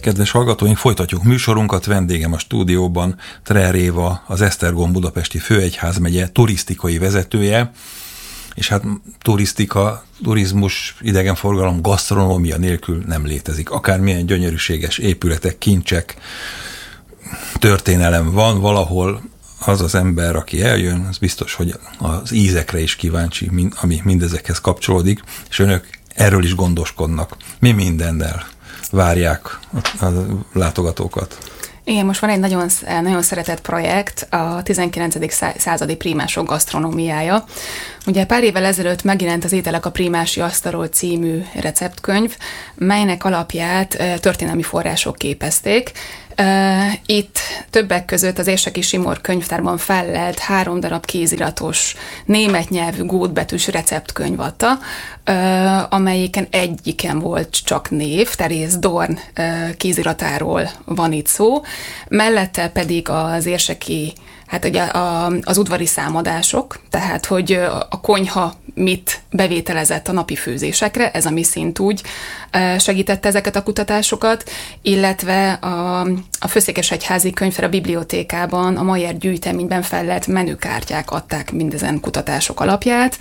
Kedves hallgatóink, folytatjuk műsorunkat. Vendégem a stúdióban Treher Éva, az Esztergom budapesti főegyházmegye turisztikai vezetője, és hát turizmus, idegenforgalom, gasztronómia nélkül nem létezik. Akármilyen gyönyörűséges épületek, kincsek, történelem van, valahol az ember, aki eljön, az biztos, hogy az ízekre is kíváncsi, ami mindezekhez kapcsolódik, és önök erről is gondoskodnak. Mi mindennel várják a látogatókat? Igen, most van egy nagyon, nagyon szeretett projekt, a 19. századi prímások gasztronómiája. Ugye pár évvel ezelőtt megjelent az Ételek a prímási asztalról című receptkönyv, melynek alapját történelmi források képezték. Itt többek között az Érseki Simor könyvtárban fellelt 3 darab kéziratos, német nyelvű gótbetűs receptkönyv adta, amelyiken egyiken volt csak név, Teréz Dorn kéziratáról van itt szó, mellette pedig az érseki, hát ugye az udvari számadások, tehát hogy a konyha mit bevételezett a napi főzésekre, ez a mi szint úgy segítette ezeket a kutatásokat, illetve a Főszékesegyházi Könyvtár a bibliotékában a Mayer gyűjteményben fellett menükártyák adták mindezen kutatások alapját,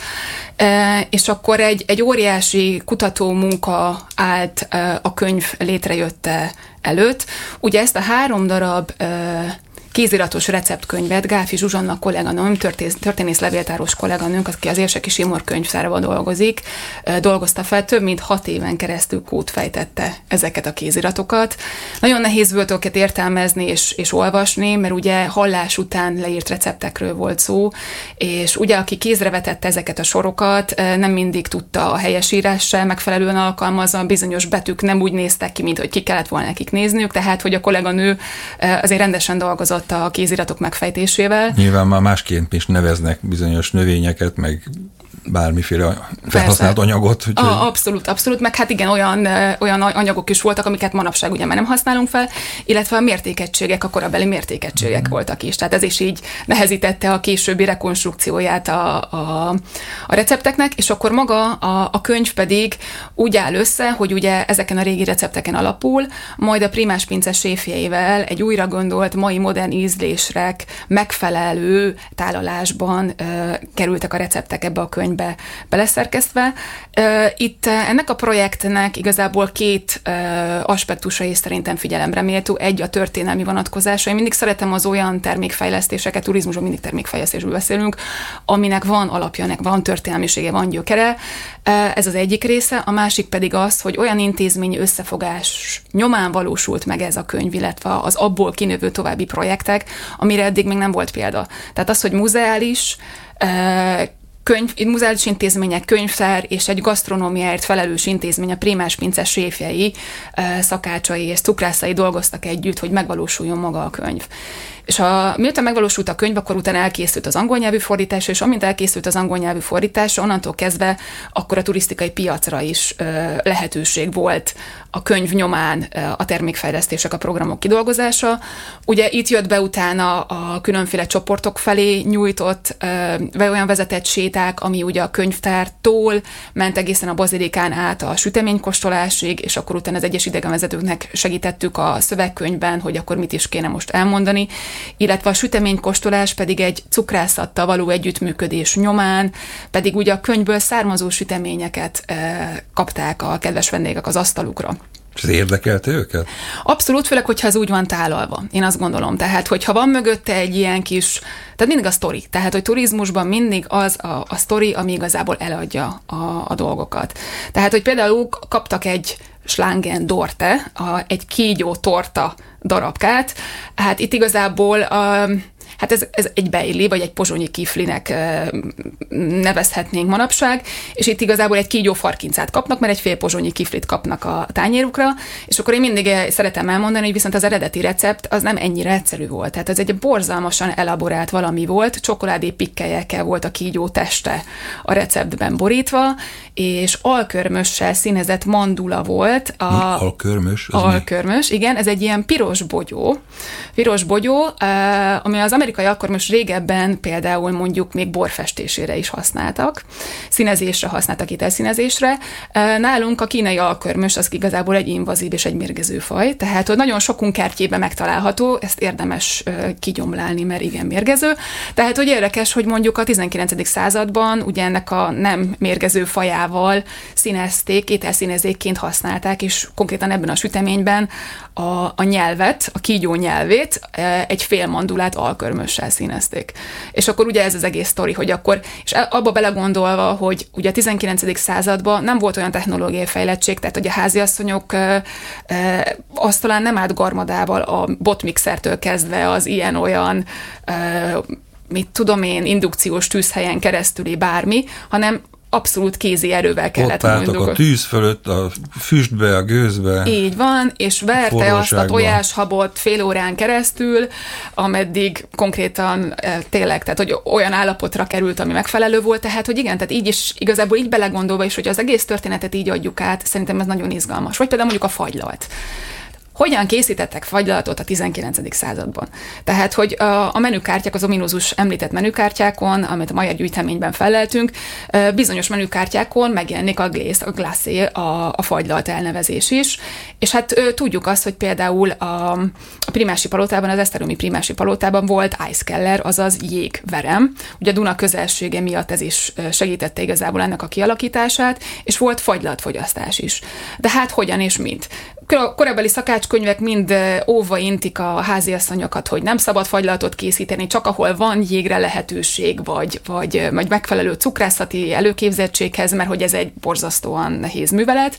és akkor egy óriási kutatómunka állt a könyv létrejötte előtt. Ugye ezt a 3 darab kéziratos receptkönyvet Gálfi Zsuzsanna kolléganőm, történész levéltáros kolléganőnk, aki az Érseki Simor könyvtárban dolgozik, dolgozta fel, több mint 6 éven keresztül kódfejtette ezeket a kéziratokat. Nagyon nehéz volt őket értelmezni és olvasni, mert ugye hallás után leírt receptekről volt szó, és ugye aki kézre vetette ezeket a sorokat, nem mindig tudta a helyesírás sem megfelelően alkalmazva, bizonyos betűk nem úgy néztek ki, mint hogy ki kellett volna nekik nézniük, tehát hogy a kolléganő azért rendesen dolgozott a kéziratok megfejtésével. Nyilván már másként is neveznek bizonyos növényeket, meg bármiféle felhasznált anyagot. Abszolút, meg hát igen, olyan anyagok is voltak, amiket manapság ugye már nem használunk fel, illetve a mértékegységek, a korabeli mértékegységek voltak is. Tehát ez is így nehezítette a későbbi rekonstrukcióját a recepteknek, és akkor maga a könyv pedig úgy áll össze, hogy ugye ezeken a régi recepteken alapul, majd a prímás pince séfjeivel egy újra gondolt, mai modern ízlések megfelelő tálalásban kerültek a receptek ebbe a könyvbe beleszerkesztve. Itt ennek a projektnek igazából 2 aspektusa is szerintem figyelemre méltó. Egy a történelmi vonatkozása. Én mindig szeretem az olyan termékfejlesztéseket, turizmusban mindig termékfejlesztésről beszélünk, aminek van alapja, van történelmisége, van gyökere. Ez az egyik része. A másik pedig az, hogy olyan intézményi összefogás nyomán valósult meg ez a könyv, illetve az abból kinövő további projektek, amire eddig még nem volt példa. Tehát az, hogy muzeális muzeális intézmények, könyvtár és egy gasztronómiáért felelős intézmény, a prímás pince séfjei, szakácsai és cukrászai dolgoztak együtt, hogy megvalósuljon maga a könyv. És miután megvalósult a könyv, akkor utána elkészült az angol nyelvű fordítás, és amint elkészült az angol nyelvű fordítás, onnantól kezdve akkor a turisztikai piacra is lehetőség volt a könyv nyomán a termékfejlesztések, a programok kidolgozása. Ugye itt jött be utána a különféle csoportok felé nyújtott olyan vezetett séták, ami ugye a könyvtártól ment egészen a bazilikán át a süteménykóstolásig, és akkor utána az egyes idegenvezetőknek segítettük a szövegkönyvben, hogy akkor mit is kéne most elmondani, illetve a süteménykóstolás pedig egy cukrászattal való együttműködés nyomán, pedig ugye a könyvből származó süteményeket kapták a kedves vendégek az asztalukra. És ez érdekelte őket? Abszolút, főleg, hogyha ez úgy van tálalva. Én azt gondolom. Tehát, hogyha van mögötte egy ilyen kis, tehát mindig a sztori. Tehát, hogy turizmusban mindig az a sztori, ami igazából eladja a dolgokat. Tehát, hogy például kaptak egy Schlangen Dorte, egy kígyó torta darabkát. Hát itt igazából hát ez egy beilli, vagy egy pozsonyi kiflinek nevezhetnénk manapság, és itt igazából egy kígyó farkincát kapnak, mert egy fél pozsonyi kiflit kapnak a tányérukra, és akkor én mindig szeretem elmondani, hogy viszont az eredeti recept az nem ennyire egyszerű volt. Tehát ez egy borzalmasan elaborált valami volt, csokoládé pikkelyekkel volt a kígyó teste a receptben borítva, és alkörmössel színezett mandula volt. Alkörmös? Alkörmös, igen, ez egy ilyen piros bogyó, ami az amerikai amerikai alkörmös régebben például mondjuk még borfestésére is használtak, színezésre használtak, ételszínezésre. Nálunk a kínai alkörmös az igazából egy invazív és egy mérgező faj, tehát hogy nagyon sokunk kertjében megtalálható, ezt érdemes kigyomlálni, mert igen mérgező. Tehát, hogy érdekes, hogy mondjuk a 19. században ugye ennek a nem mérgező fajával színezték, ételszínezékként használták, és konkrétan ebben a süteményben a nyelvet, a kígyó nyelvét egy fél mandulát alkörmössel színezték. És akkor ugye ez az egész sztori, hogy akkor, és abba belegondolva, hogy ugye a 19. században nem volt olyan technológiai fejlettség, tehát hogy a háziasszonyok asztalán nem állt garmadával a botmixertől kezdve az ilyen-olyan mit tudom én, indukciós tűzhelyen keresztüli bármi, hanem abszolút kézi erővel kellett. Ott álltak a tűz fölött, a füstbe, a gőzbe. Így van, és verte azt a tojáshabot fél órán keresztül, ameddig konkrétan tényleg, tehát hogy olyan állapotra került, ami megfelelő volt, tehát hogy igen, tehát így is, igazából így belegondolva is, hogy az egész történetet így adjuk át, szerintem ez nagyon izgalmas. Vagy például mondjuk a fagylalt. Hogyan készítettek fagylalatot a 19. században? Tehát, hogy a menükártyák, az ominózus említett menükártyákon, amit a magyar gyűjteményben felleltünk, bizonyos menükártyákon megjelenik a glacé, a fagylalt elnevezés is, és hát tudjuk azt, hogy például a Primási palotában, az esztergomi Primási palotában volt Eiskeller, azaz jégverem. Ugye a Duna közelsége miatt ez is segítette igazából ennek a kialakítását, és volt fagylaltfogyasztás is. De hát hogyan és mint? Korabeli szakácskönyvek mind óva intik a háziasszonyokat, hogy nem szabad fagylaltot készíteni, csak ahol van jégre lehetőség, vagy megfelelő cukrászati előképzettséghez, mert hogy ez egy borzasztóan nehéz művelet.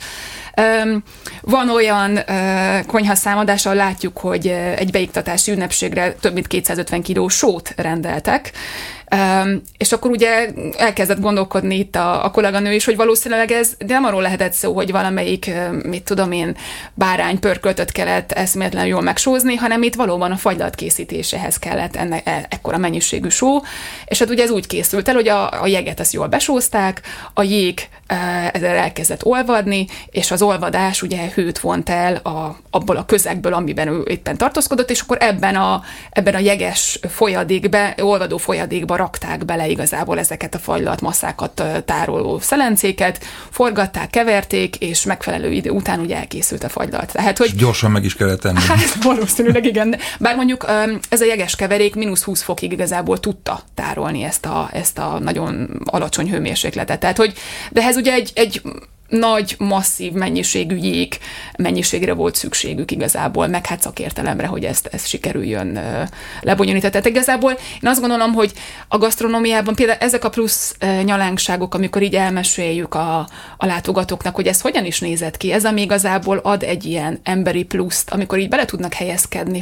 Van olyan konyhaszámadás, ahol látjuk, hogy egy beiktatási ünnepségre több mint 250 kiló sót rendeltek, és akkor ugye elkezdett gondolkodni itt a kolléganő is, hogy valószínűleg ez de nem arról lehetett szó, hogy valamelyik, mit tudom én, bárány pörköltöt kellett eszméletlenül jól megsózni, hanem itt valóban a fagylalt készítéséhez kellett ekkora mennyiségű só, és hát ugye ez úgy készült el, hogy a jeget ezt jól besózták, a jég ezzel elkezdett olvadni, és az olvadás ugye hőt vont el abból a közegből, amiben ő éppen tartózkodott, és akkor ebben a jeges folyadékbe, olvadó folyadékba rakták bele igazából ezeket a fagylalt masszákat tároló szelencéket, forgatták, keverték, és megfelelő idő után ugye elkészült a fagylalt. Tehát, hogy gyorsan meg is kellett tenni. Hát valószínűleg igen. Bár mondjuk ez a jeges keverék -20 fokig igazából tudta tárolni ezt a nagyon alacsony hőmérsékletet. Tehát, hogy de ez ugye egy nagy, masszív mennyiségű jég mennyiségre volt szükségük igazából, meg hát szakértelemre, hogy ezt sikerüljön lebonyolítani. Tehát igazából én azt gondolom, hogy a gasztronómiában például ezek a plusz nyalánkságok, amikor így elmeséljük a látogatóknak, hogy ez hogyan is nézett ki, ez ami igazából ad egy ilyen emberi pluszt, amikor így bele tudnak helyezkedni,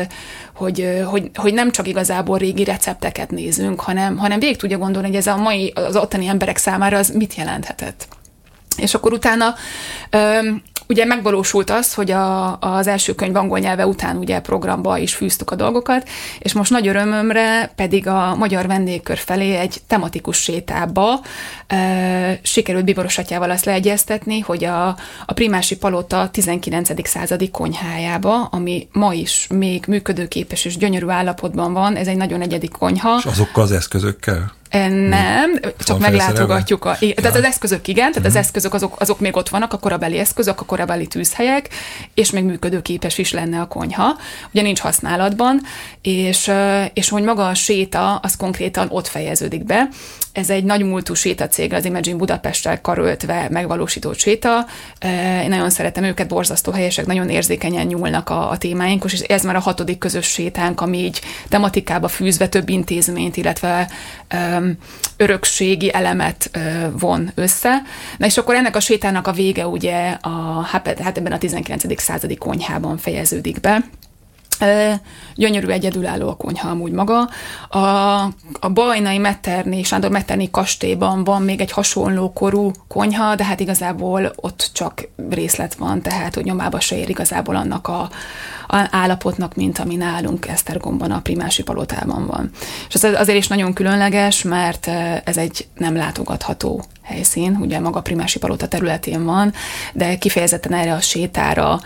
hogy nem csak igazából régi recepteket nézünk, hanem végig tudja gondolni, hogy ez az ottani emberek számára az mit jelenthetett. És akkor utána ugye megvalósult az, hogy az első könyv angol nyelve után ugye programba is fűztük a dolgokat, és most nagy örömömre pedig a magyar vendégkör felé egy tematikus sétába sikerült Bíboros atyával azt leegyeztetni, hogy a Primási palota 19. századi konyhájába, ami ma is még működőképes és gyönyörű állapotban van, ez egy nagyon egyedi konyha. És azokkal az eszközökkel? Nem, csak meglátogatjuk. Tehát az eszközök igen, tehát az eszközök azok még ott vannak, a korabeli eszközök, a korabeli tűzhelyek, és még működőképes is lenne a konyha. Ugye nincs használatban, és hogy maga a séta, az konkrétan ott fejeződik be. Ez egy nagy múltú sétacég, az Imagine Budapesttel karöltve megvalósított séta. Én nagyon szeretem őket, borzasztó helyesek, nagyon érzékenyen nyúlnak a témáinkhoz, és ez már a 6. közös sétánk, ami így tematikába fűzve több intézményt, illetve örökségi elemet von össze. Na és akkor ennek a sétának a vége ugye hát ebben a 19. századi konyhában fejeződik be. Gyönyörű, egyedülálló a konyha amúgy maga. A bajnai Sándor Metternich kastélyban van még egy hasonló korú konyha, de hát igazából ott csak részlet van, tehát hogy nyomába se ér igazából annak a állapotnak, mint ami nálunk Esztergomban, a Primási palotában van. És ez azért is nagyon különleges, mert ez egy nem látogatható helyszín, ugye maga a Primási palota területén van, de kifejezetten erre a sétára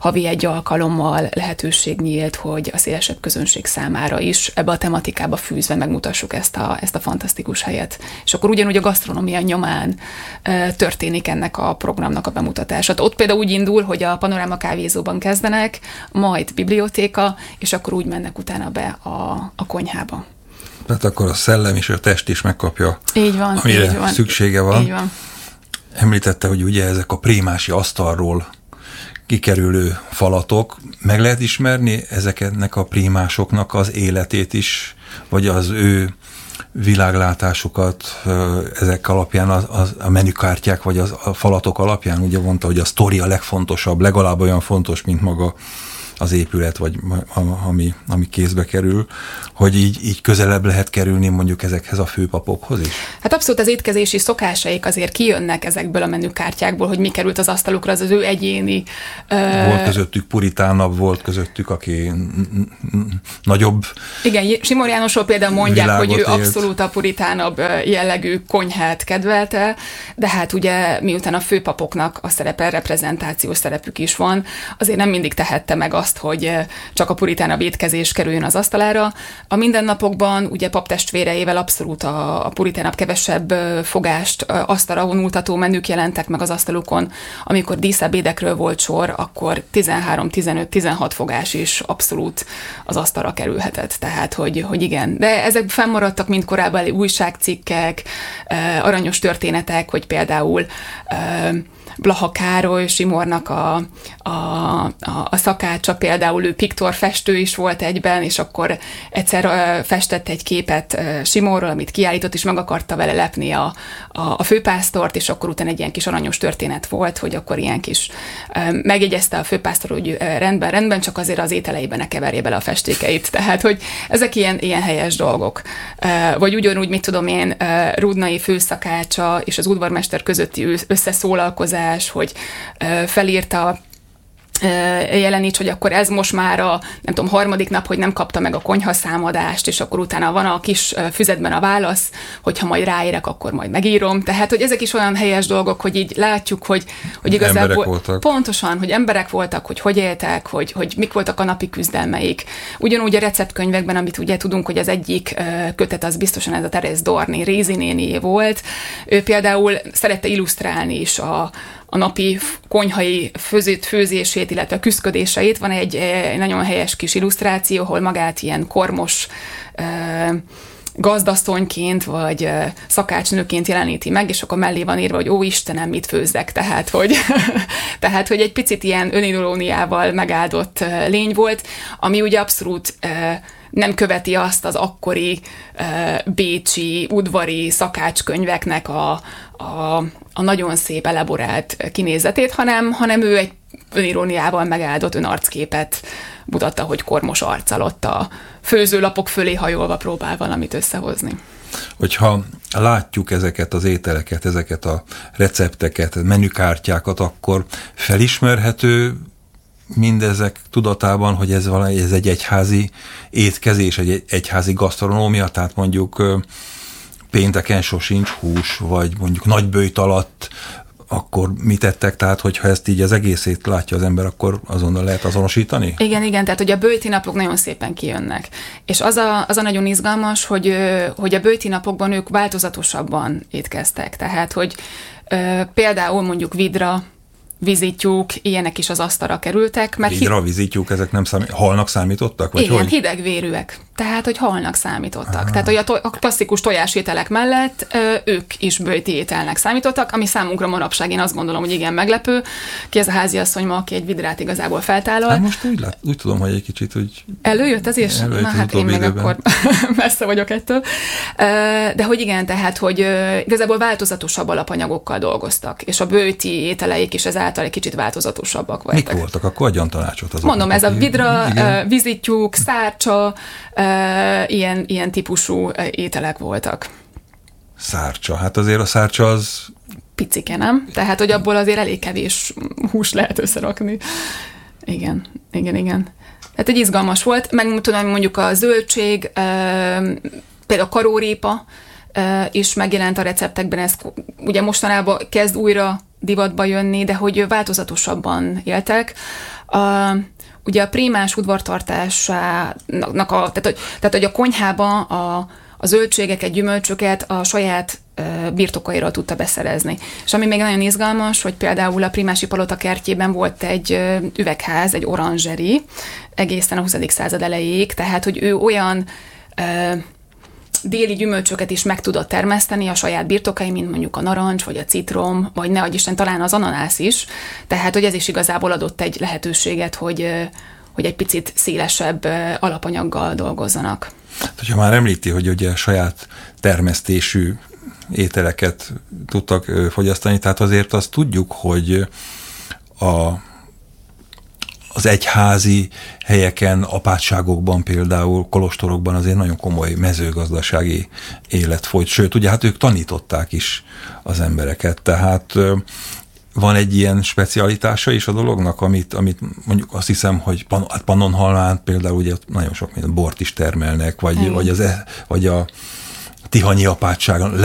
havi egy alkalommal lehetőség nyílt, hogy a szélesebb közönség számára is ebbe a tematikába fűzve megmutassuk ezt a fantasztikus helyet. És akkor ugyanúgy a gasztronómia nyomán történik ennek a programnak a bemutatása. Ott például úgy indul, hogy a Panoráma kávézóban kezdenek, majd bibliotéka, és akkor úgy mennek utána be a konyhába. Tehát akkor a szellem és a test is megkapja, így van, amire így van, szüksége van. Így van. Említette, hogy ugye ezek a prémási asztalról kikerülő falatok, meg lehet ismerni ezeknek a prímásoknak az életét is, vagy az ő világlátásukat ezek alapján, a menükártyák, vagy a falatok alapján? Ugye mondta, hogy a sztori a legfontosabb, legalább olyan fontos, mint maga az épület, vagy ami kézbe kerül, hogy így közelebb lehet kerülni mondjuk ezekhez a főpapokhoz is? Hát abszolút az étkezési szokásaik azért kijönnek ezekből a menükártyákból, hogy mi került az asztalukra, az ő egyéni... Volt közöttük puritánabb, volt közöttük, aki nagyobb... Igen, Simor Jánosról például mondják, hogy ő abszolút a puritánabb jellegű konyhát kedvelte, de hát ugye miután a főpapoknak a szerepe, reprezentációs szerepük is van, azért nem mindig tehette meg azt, hogy csak a puritánabb étkezés kerüljön az asztalára. A mindennapokban ugye paptestvéreivel abszolút a puritánabb kevesebb fogást, asztalra vonultató menük jelentek meg az asztalukon. Amikor díszebédekről volt sor, akkor 13, 15, 16 fogás is abszolút az asztalra kerülhetett. Tehát, hogy igen. De ezek fennmaradtak, mint korábban újságcikkek, aranyos történetek, hogy például Blaha Károly, Simornak a szakácsa, például ő piktorfestő is volt egyben, és akkor egyszer festett egy képet Simorról, amit kiállított, és meg akarta vele lepni a főpásztort, és akkor utána egy ilyen kis aranyos történet volt, hogy akkor ilyen kis megjegyezte a főpásztor, hogy rendben, csak azért az ételeiben ne keverje bele a festékeit. Tehát, hogy ezek ilyen helyes dolgok. Vagy ugyanúgy, mit tudom én, Rudnai főszakácsa és az udvarmester közötti összeszólalkozás, hogy felírta Jelenics, hogy akkor ez most már nem tudom, harmadik nap, hogy nem kapta meg a konyhaszámadást, és akkor utána van a kis füzetben a válasz, hogyha majd ráérek, akkor majd megírom. Tehát, hogy ezek is olyan helyes dolgok, hogy így látjuk, hogy igazából pontosan, hogy emberek voltak, hogy éltek, hogy mik voltak a napi küzdelmeik. Ugyanúgy a receptkönyvekben, amit ugye tudunk, hogy az egyik kötet az biztosan ez a Teréz Dorné, Rézi nénié volt. Ő például szerette illusztrálni is a napi konyhai főzését, illetve a küszködéseit. Van egy nagyon helyes kis illusztráció, ahol magát ilyen kormos gazdasszonyként, vagy szakácsnőként jeleníti meg, és akkor mellé van írva, hogy ó Istenem, mit főzzek. Tehát, hogy egy picit ilyen öniróniával megáldott lény volt, ami ugye abszolút nem követi azt az akkori bécsi, udvari szakácskönyveknek a nagyon szép, elaborált kinézetét, hanem ő egy öniróniával megáldott önarcképet mutatta, hogy kormos arccal ott a főzőlapok fölé hajolva próbál valamit összehozni. Hogyha látjuk ezeket az ételeket, ezeket a recepteket, menükártyákat, akkor felismerhető mindezek tudatában, hogy ez egy egyházi étkezés, egy egyházi gasztronómia, tehát mondjuk pénteken sosincs hús, vagy mondjuk nagyböjt alatt akkor mit tettek, tehát hogyha ezt így az egészét látja az ember, akkor azonnal lehet azonosítani? Igen, tehát hogy a böjti napok nagyon szépen kijönnek. És az a nagyon izgalmas, hogy a böjti napokban ők változatosabban étkeztek. Tehát, hogy például mondjuk vidra, vizittyúk, ilyenek is az asztalra kerültek. Vidra, vizittyúk, ezek nem halnak számítottak? Vagy igen, hogy? Hidegvérűek. Tehát, hogy halnak számítottak. Tehát, hogy a klasszikus tojásételek mellett ők is böjti ételnek számítottak, ami számunkra manapság, én azt gondolom, hogy igen meglepő. Ki ez a háziasszony ma, aki egy vidrát igazából feltállal. Hát most úgy tudom, hogy egy kicsit úgy... Előjött ez is? Na hát én meg időben. Akkor messze vagyok ettől. De hogy igen, tehát, hogy igazából változatosabb alapanyagokkal dolgoztak, és a bőti ételeik is ezáltal egy kicsit változatosabbak voltak. Mik voltak? Akkor adjon tanácsot azoknak. Mondom, ez a vidra, vizittyúk, szárcsa, ilyen típusú ételek voltak. Szárcsa. Hát azért a szárcsa az... Picike, nem? Tehát, hogy abból azért elég kevés hús lehet összerakni. Igen. Tehát egy izgalmas volt. Megmutatom, mondjuk a zöldség, például a karórépa is megjelent a receptekben. Ez ugye mostanában kezd újra divatba jönni, de hogy változatosabban éltek. Ugye a prímás udvartartásának tehát hogy a konyhában a zöldségeket, gyümölcsöket a saját birtokairól tudta beszerezni. És ami még nagyon izgalmas, hogy például a Primási Palota kertjében volt egy üvegház, egy oranzseri, egészen a 20. század elejéig, tehát hogy ő olyan déli gyümölcsöket is meg tudott termeszteni a saját birtokai, mint mondjuk a narancs, vagy a citrom, vagy nehogy Isten talán az ananász is. Tehát, hogy ez is igazából adott egy lehetőséget, hogy egy picit szélesebb alapanyaggal dolgozzanak. Ha már említi, hogy ugye saját termesztésű ételeket tudtak fogyasztani, tehát azért azt tudjuk, hogy az egyházi helyeken, apátságokban például, kolostorokban azért nagyon komoly mezőgazdasági élet folyt. Sőt, ugye hát ők tanították is az embereket, tehát van egy ilyen specialitása is a dolognak, amit mondjuk azt hiszem, hogy Pannonhalmán például ugye nagyon sok bort is termelnek, vagy a Tihanyi apátságon